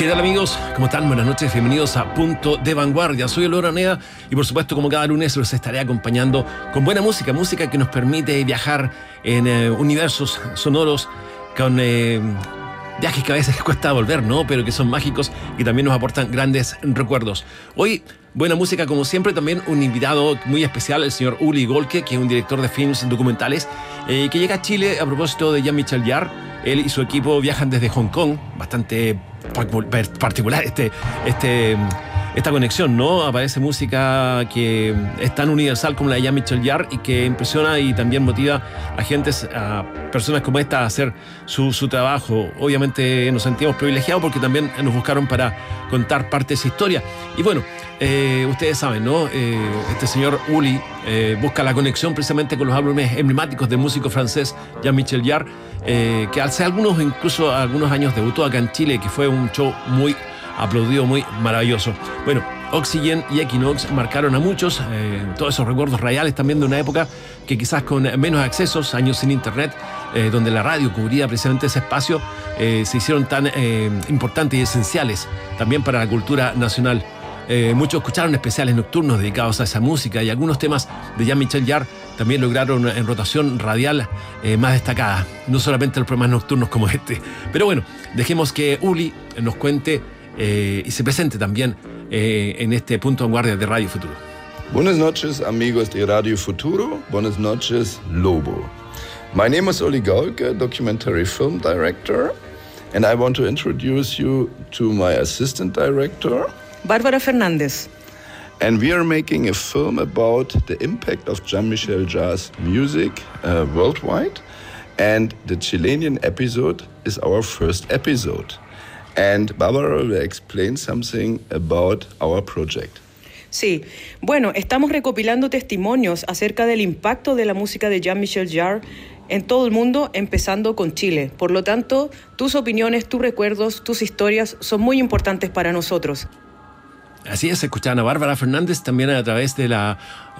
¿Qué tal, amigos? ¿Cómo están? Buenas noches, bienvenidos a Punto de Vanguardia. Soy Elora Araneda y por supuesto, como cada lunes, los estaré acompañando con buena música, música que nos permite viajar en universos sonoros, con viajes que a veces cuesta volver, ¿no? Pero que son mágicos y también nos aportan grandes recuerdos. Hoy, buena música como siempre, también un invitado muy especial, el señor Uli Golke, que es un director de films documentales, que llega a Chile a propósito de Jean-Michel Jarre. Él y su equipo viajan desde Hong Kong, bastante particular esta conexión, ¿no? Aparece música que es tan universal como la de Jean-Michel Jarre y que impresiona y también motiva a personas como esta a hacer su trabajo. Obviamente nos sentimos privilegiados porque también nos buscaron para contar parte de esa historia. Y bueno, ustedes saben, ¿no? Este señor Uli busca la conexión precisamente con los álbumes emblemáticos del músico francés Jean-Michel Jarre, que hace algunos años debutó acá en Chile, que fue un show muy aplaudido, muy maravilloso. Bueno, Oxygen y Equinox marcaron a muchos, todos esos recuerdos radiales también de una época que quizás con menos accesos, años sin internet, donde la radio cubría precisamente ese espacio, se hicieron tan importantes y esenciales también para la cultura nacional. Muchos escucharon especiales nocturnos dedicados a esa música y algunos temas de Jean-Michel Jarre también lograron en rotación radial más destacada, no solamente los programas nocturnos como este. Pero bueno, dejemos que Uli nos cuente y se presente también en este Punto de Vanguardia de Radio Futuro. Buenas noches, amigos de Radio Futuro. Buenas noches, Lobo. My name is Uli Golke, documentary film director, and I want to introduce you to my assistant director, Bárbara Fernández. And we are making a film about the impact of Jean-Michel Jarre's music worldwide. And the Chilean episode is our first episode. And Barbara will explain something about our project. Sí, bueno, estamos recopilando testimonios acerca del impacto de la música de Jean-Michel Jarre en todo el mundo, empezando con Chile. Por lo tanto, tus opiniones, tus recuerdos, tus historias son muy importantes para nosotros. Así es, escuchaban a Bárbara Fernández también a través de la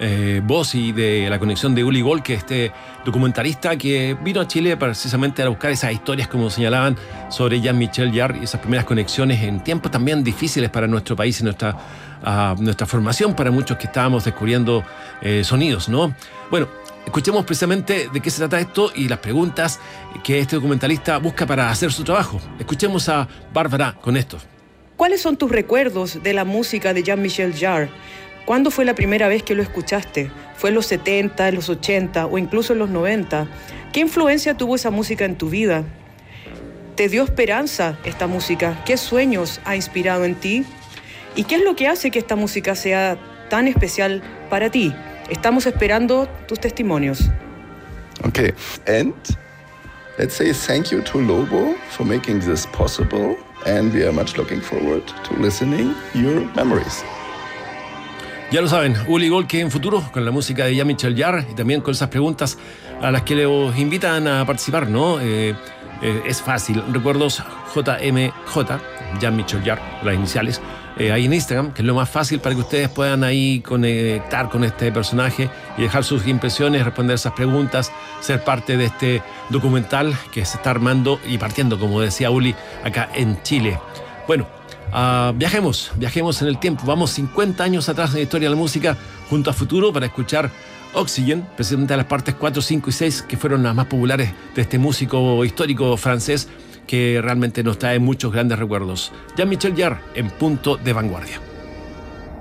voz y de la conexión de Uli Golke, este documentalista que vino a Chile precisamente a buscar esas historias, como señalaban, sobre Jean-Michel Jarre y esas primeras conexiones en tiempos también difíciles para nuestro país y nuestra formación, para muchos que estábamos descubriendo sonidos, ¿no? Bueno, escuchemos precisamente de qué se trata esto y las preguntas que este documentalista busca para hacer su trabajo. Escuchemos a Bárbara con esto. ¿Cuáles son tus recuerdos de la música de Jean-Michel Jarre? ¿Cuándo fue la primera vez que lo escuchaste? ¿Fue en los 70, en los 80 o incluso en los 90? ¿Qué influencia tuvo esa música en tu vida? ¿Te dio esperanza esta música? ¿Qué sueños ha inspirado en ti? ¿Y qué es lo que hace que esta música sea tan especial para ti? Estamos esperando tus testimonios. Okay, and let's say thank you to Lobo for making this possible. And we are much looking forward to listening your memories. Ya lo saben, Uli Golke en Futuro con la música de Jean-Michel Jarre y también con esas preguntas a las que les invitan a participar, ¿no? Es fácil. Recuerdos JMJ, Jean-Michel Jarre, las iniciales, ahí en Instagram, que es lo más fácil para que ustedes puedan ahí conectar con este personaje y dejar sus impresiones, responder esas preguntas, ser parte de este documental que se está armando y partiendo, como decía Uli, acá en Chile. Bueno, viajemos en el tiempo. Vamos 50 años atrás en la historia de la música junto a Futuro para escuchar Oxygen, precisamente las partes 4, 5 y 6, que fueron las más populares de este músico histórico francés que realmente nos trae muchos grandes recuerdos. Jean-Michel Jarre en Punto de Vanguardia.